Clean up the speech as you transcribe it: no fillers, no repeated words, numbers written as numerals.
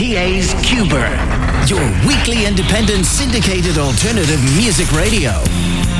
PA's Cuber, your weekly independent syndicated alternative music radio.